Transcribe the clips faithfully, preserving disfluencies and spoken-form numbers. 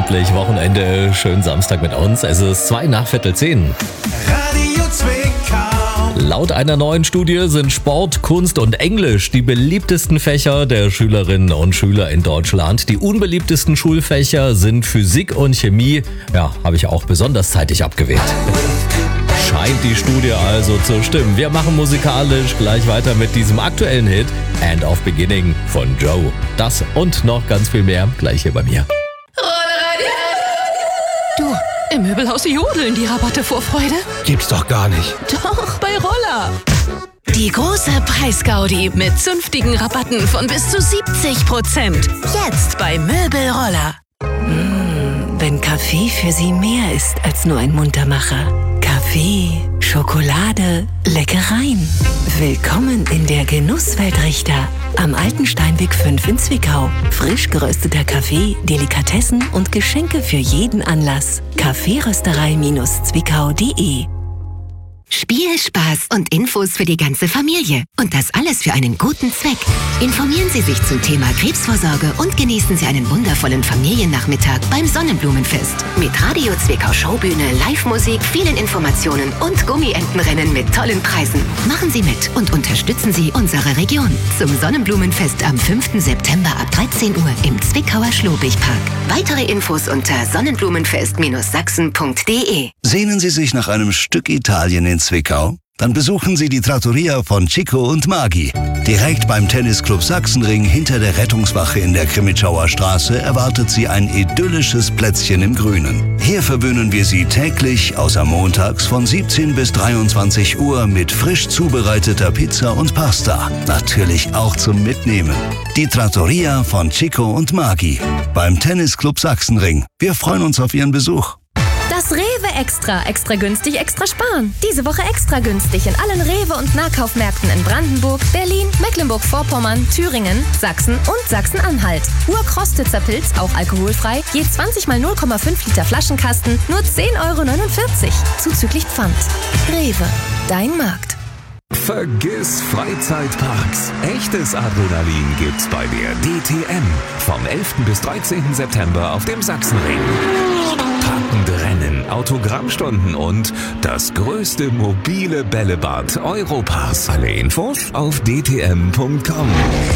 endlich Wochenende. Schönen Samstag mit uns. Es ist zwei nach Viertel zehn. Radio Zwickau. Laut einer neuen Studie sind Sport, Kunst und Englisch die beliebtesten Fächer der Schülerinnen und Schüler in Deutschland. Die unbeliebtesten Schulfächer sind Physik und Chemie. Ja, habe ich auch besonders zeitig abgewählt. Scheint die Studie also zu stimmen. Wir machen musikalisch gleich weiter mit diesem aktuellen Hit End of Beginning von Joe. Das und noch ganz viel mehr gleich hier bei mir. Du, im Möbelhaus jodeln die Rabatte vor Freude. Gibt's doch gar nicht. Doch, bei Roller. Die große Preisgaudi mit zünftigen Rabatten von bis zu siebzig Prozent. Jetzt bei Möbelroller. Mmh, wenn Kaffee für Sie mehr ist als nur ein Muntermacher. Kaffee, Schokolade, Leckereien. Willkommen in der Genusswelt Richter. Am Alten Steinweg fünf in Zwickau. Frisch gerösteter Kaffee, Delikatessen und Geschenke für jeden Anlass. kaffeerösterei Zwickau punkt de. Spiel, Spaß und Infos für die ganze Familie. Und das alles für einen guten Zweck. Informieren Sie sich zum Thema Krebsvorsorge und genießen Sie einen wundervollen Familiennachmittag beim Sonnenblumenfest. Mit Radio Zwickau Showbühne, Live-Musik, vielen Informationen und Gummientenrennen mit tollen Preisen. Machen Sie mit und unterstützen Sie unsere Region. Zum Sonnenblumenfest am fünften September ab dreizehn Uhr im Zwickauer Schlobichpark. Weitere Infos unter sonnenblumenfest Sachsen punkt de. Sehnen Sie sich nach einem Stück Italien in Zwickau? Dann besuchen Sie die Trattoria von Chico und Magi. Direkt beim Tennisclub Sachsenring hinter der Rettungswache in der Krimitschauer Straße erwartet Sie ein idyllisches Plätzchen im Grünen. Hier verwöhnen wir Sie täglich, außer montags von siebzehn bis dreiundzwanzig Uhr mit frisch zubereiteter Pizza und Pasta. Natürlich auch zum Mitnehmen. Die Trattoria von Chico und Magi beim Tennisclub Sachsenring. Wir freuen uns auf Ihren Besuch. Das Rewe Extra. Extra günstig, extra sparen. Diese Woche extra günstig in allen Rewe- und Nahkaufmärkten in Brandenburg, Berlin, Mecklenburg-Vorpommern, Thüringen, Sachsen und Sachsen-Anhalt. Urkrostitzer Pilz, auch alkoholfrei, je zwanzig mal null Komma fünf Liter Flaschenkasten, nur zehn Euro neunundvierzig. Zuzüglich Pfand. Rewe, dein Markt. Vergiss Freizeitparks. Echtes Adrenalin gibt's bei der D T M. Vom elften bis dreizehnten September auf dem Sachsenring. Packende Rennen, Autogrammstunden und das größte mobile Bällebad Europas. Alle Infos auf d t m punkt com.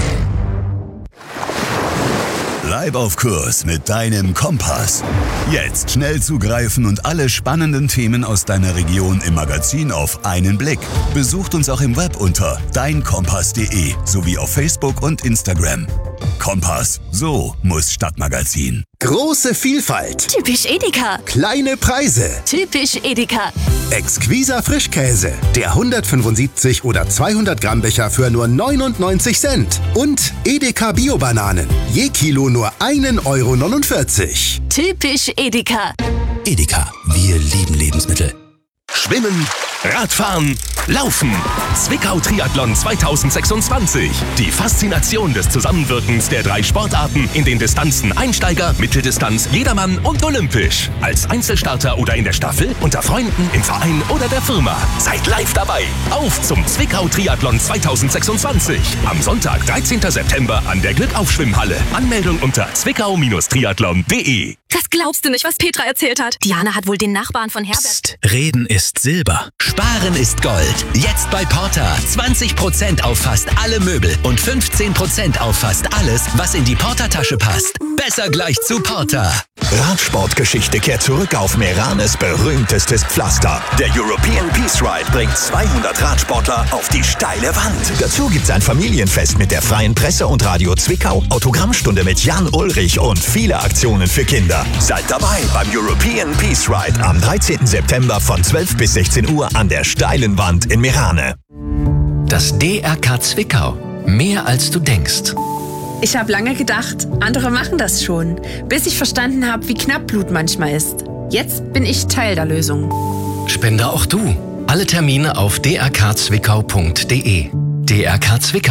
Bleib auf Kurs mit deinem Kompass. Jetzt schnell zugreifen und alle spannenden Themen aus deiner Region im Magazin auf einen Blick. Besucht uns auch im Web unter dein kompass punkt de sowie auf Facebook und Instagram. Kompass, so muss Stadtmagazin. Große Vielfalt. Typisch Edeka. Kleine Preise. Typisch Edeka. Exquiser Frischkäse. Der hundertfünfundsiebzig oder zweihundert Gramm Becher für nur neunundneunzig Cent. Und Edeka Bio-Bananen. Je Kilo nur ein Euro neunundvierzig. Typisch Edeka. Edeka, wir lieben Lebensmittel. Schwimmen, Radfahren, Laufen. Zwickau Triathlon zweitausendsechsundzwanzig. Die Faszination des Zusammenwirkens der drei Sportarten in den Distanzen Einsteiger, Mitteldistanz, Jedermann und Olympisch. Als Einzelstarter oder in der Staffel, unter Freunden, im Verein oder der Firma. Seid live dabei. Auf zum Zwickau Triathlon zweitausendsechsundzwanzig. Am Sonntag, dreizehnten September an der Glückaufschwimmhalle. Anmeldung unter zwickau Triathlon punkt de. Das glaubst du nicht, was Petra erzählt hat. Diana hat wohl den Nachbarn von Herbert... Psst, Reden ist Silber. Sparen ist Gold. Jetzt bei Porta. zwanzig Prozent auf fast alle Möbel und fünfzehn Prozent auf fast alles, was in die Porta-Tasche passt. Besser gleich zu Porta. Radsportgeschichte kehrt zurück auf Meranes berühmtestes Pflaster. Der European Peace Ride bringt zweihundert Radsportler auf die steile Wand. Dazu gibt's ein Familienfest mit der Freien Presse und Radio Zwickau, Autogrammstunde mit Jan Ulrich und viele Aktionen für Kinder. Seid dabei beim European Peace Ride am dreizehnten September von zwölf bis sechzehn Uhr an der steilen Wand in Merane. Das D R K Zwickau. Mehr als du denkst. Ich habe lange gedacht, andere machen das schon, bis ich verstanden habe, wie knapp Blut manchmal ist. Jetzt bin ich Teil der Lösung. Spende auch du. Alle Termine auf d r k zwickau punkt de. D R K Zwickau.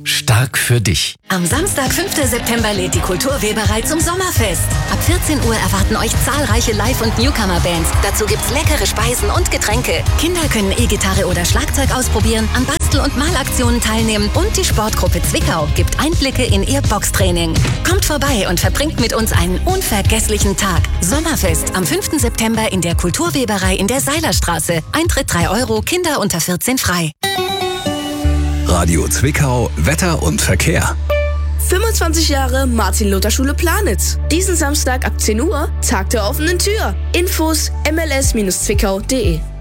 stark für dich. Am Samstag, fünften September, lädt die Kulturweberei zum Sommerfest. Ab vierzehn Uhr erwarten euch zahlreiche Live- und Newcomer-Bands. Dazu gibt's leckere Speisen und Getränke. Kinder können E-Gitarre oder Schlagzeug ausprobieren, an Bastel- und Malaktionen teilnehmen und die Sportgruppe Zwickau gibt Einblicke in ihr Boxtraining. Kommt vorbei und verbringt mit uns einen unvergesslichen Tag. Sommerfest am fünften September in der Kulturweberei in der Seilerstraße. Eintritt drei Euro, Kinder unter vierzehn frei. Radio Zwickau, Wetter und Verkehr. fünfundzwanzig Jahre Martin-Luther-Schule Planitz. Diesen Samstag ab zehn Uhr, Tag der offenen Tür. Infos m l s Bindestrich zwickau punkt d e.